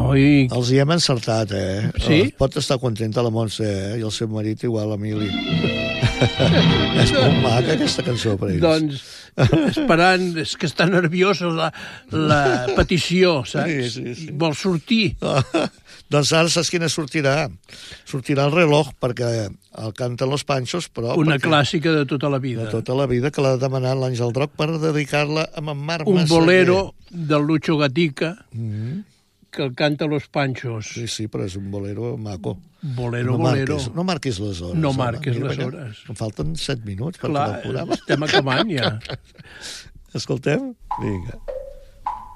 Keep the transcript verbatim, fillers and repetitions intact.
Oi. Els hi hem encertat, eh? Sí? Pot estar contenta la Montse, eh? I el seu marit igual, l'Emili. És molt maca aquesta cançó per ells. Doncs esperant, és que està nerviosa la, la petició, saps? Sí, sí, sí. Vol sortir. Doncs ara saps quina sortirà? Sortirà el reloj, perquè el canten los Panchos, però... Una perquè... clàssica de tota la vida. De tota la vida, que l'ha demanat l'Àngel Droc per dedicar-la a en Marc Un Massaguer. bolero del Lucho Gatica, Mm-hmm. que el canta Los Panchos. Sí, sí, però és un bolero maco. Bolero, no bolero. Marquis, no marquis les hores. No home. marquis Mira, les mira, hores. Em falten set minuts per Clar, acabar el programa. estem acabant ja. Escoltem? Vinga.